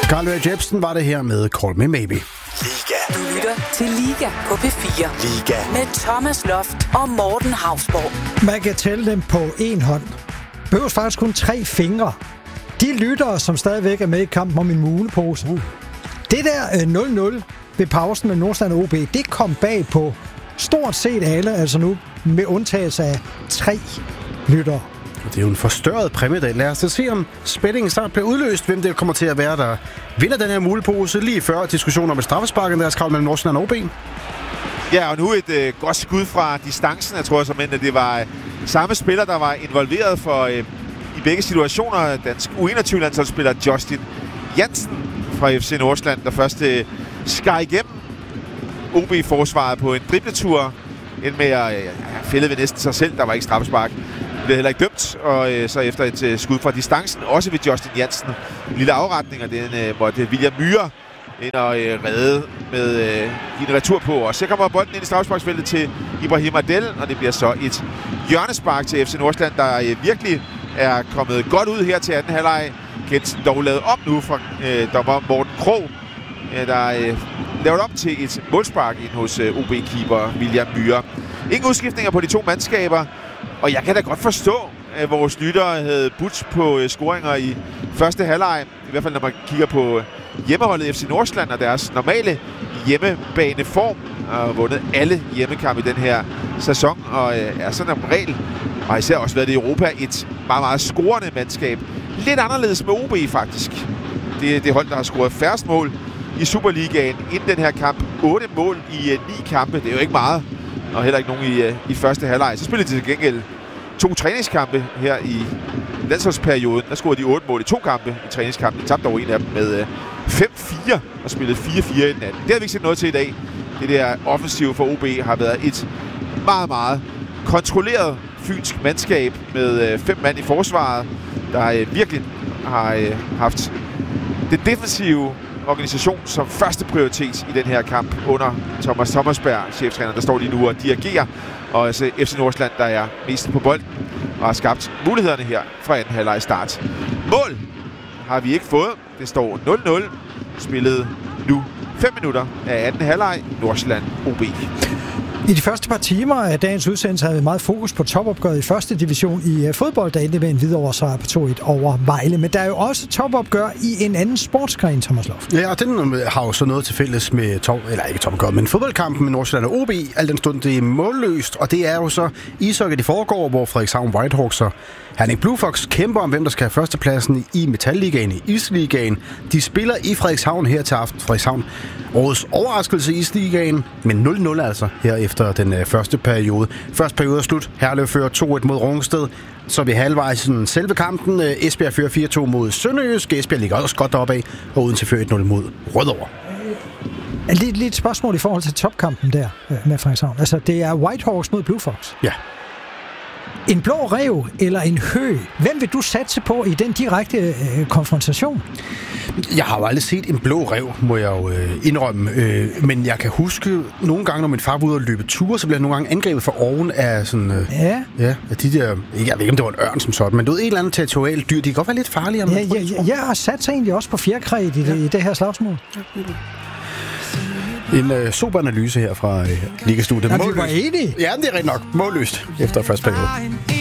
Carl Ray Jepsen var det her med Call Me Maybe. Liga. Du lytter til Liga på P4. Liga. Med Thomas Loft og Morten Hausborg. Man kan tælle dem på en hånd. Behøves faktisk kun 3 fingre. De lyttere, som stadigvæk er med i kampen om en mulepose. Det der 0-0 ved pausen med Nordsjælland OB, det kom bag på stort set alle, altså nu med undtagelse af 3 lyttere. Det er jo en forstørret præmiedag. Lad os se, om spændingen snart bliver udløst. Hvem det kommer til at være, der vinder den her mulepose lige før diskussionen om et straffespark, deres kravl mellem Nordsjælland og OB. Ja, og nu et godt skud fra distancen. Jeg tror simpelthen, at det var samme spiller, der var involveret for i begge situationer. Dansk U21-landsholdsspiller Justin Jansen fra FC Nordsjælland, der først skar igennem OB-forsvaret på en dribletur. Endte med at fælde ved næsten sig selv. Der var ikke straffespark. Det blev heller ikke dømt, og så efter et skud fra distancen, også ved Justin Jansen. En lille afretning, og den måtte William Myhre ind og redde med en retur på. Og så kommer bolden ind i straffesparksfeltet til Ibrahim Adel, og det bliver så et hjørnespark til FC Nordsjælland, der virkelig er kommet godt ud her til anden halvleg. Kendt dog lavet op nu fra dommer Morten Krog, der lavet op til et målspark ind hos OB-keeper William Myhre. Ingen udskiftninger på de 2 mandskaber, og jeg kan da godt forstå, at vores lyttere havde budt på scoringer i første halvleg. I hvert fald når man kigger på hjemmeholdet FC Nordsjælland og deres normale hjemmebaneform. Og har vundet alle hjemmekampe i den her sæson, og er sådan en regel, og har især også været i Europa, et meget, meget scorende mandskab. Lidt anderledes med OB faktisk. Det er det hold, der har scoret færrest mål i Superligaen inden den her kamp. 8 mål i 9 kampe, det er jo ikke meget. Og heller ikke nogen i første halvleg. Så spillede de til gengæld 2 træningskampe her i landsholdsperioden. Der scorede de 8 mål i 2 kampe i træningskampen. De tabte dog en af dem med 5-4 og spillede 4-4 i den anden. Det har vi ikke set noget til i dag. Det der offensive for OB har været et meget, meget kontrolleret fynsk mandskab med 5 mand i forsvaret, der virkelig har haft det defensive organisation som første prioritet i den her kamp under Thomas Thomasberg, cheftræner, der står lige nu og dirigerer, og altså FC Nordsjælland, der er mest på bolden og har skabt mulighederne her fra anden halvleg start. Mål har vi ikke fået. Det står 0-0. Spillet nu 5 minutter af anden halvleg. Nordsjælland OB. I de første par timer af dagens udsendelse havde vi meget fokus på topopgøret i første division i fodbold, der endte med en Hvidovre sejr på 2-1 over Vejle. Men der er jo også topopgør i en anden sportsgren, Thomas Loft. Ja, og den har jo så noget til fælles med topopgøret, men fodboldkampen med Nordsjælland og OB, al den stund det er målløst, og det er jo så ishockey, det foregår, hvor Frederikshavn Whitehawks og Herning Blue Fox kæmper om, hvem der skal have førstepladsen i Metalligaen, i Isligaen. De spiller i Frederikshavn her til aften. Frederikshavn, årets overraskelse i Isligaen, men 0-0 altså her efter den første periode. Første periode er slut. Herlev fører 2-1 mod Rungsted. Så er vi halvvejs i selve kampen. Esbjerg fører 4-2 mod Sønderjysk. Esbjerg ligger også godt deroppe af, og Odense fører 1-0 mod Rødovre. Lidt spørgsmål i forhold til topkampen der med Frederikshavn. Altså, det er Whitehawks mod Blue Fox. Ja. En blå ræv eller en høg. Hvem vil du satse på i den direkte konfrontation? Jeg har jo aldrig set en blå ræv, må jeg jo indrømme. Men jeg kan huske nogle gange, når min far var ude og løbe ture, så blev jeg nogle gange angrebet fra oven af sådan... af de der... Jeg ved ikke, om det var en ørn som sådan, men det var et eller andet territorialt dyr. De kan godt være lidt farligere. Jeg har sat egentlig også på fjerkræt i det her slagsmål. En super analyse her fra Liga-studiet. Ja, vi var enige. Ja, det er rigtig nok. Målløst efter første periode.